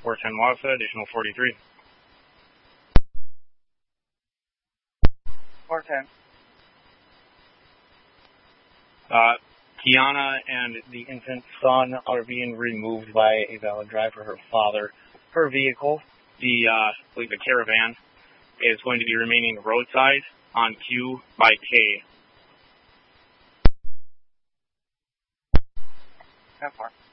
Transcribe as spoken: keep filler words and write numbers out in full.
four ten Wassa, additional forty-three. four ten. Uh, Kiana and the infant son are being removed by a valid driver, her father. Her vehicle, the, uh, I believe the Caravan, is going to be remaining roadside on Q by K. How far?